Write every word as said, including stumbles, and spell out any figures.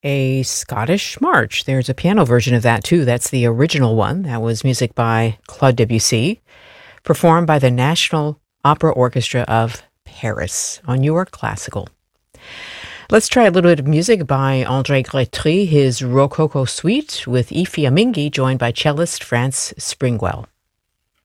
A Scottish March. There's a piano version of that too. That's the original one. That was music by Claude Debussy, performed by the National Opera Orchestra of Paris on Your Classical. Let's try a little bit of music by André Grétry, his Rococo Suite with I Fiammingi, joined by cellist France Springwell.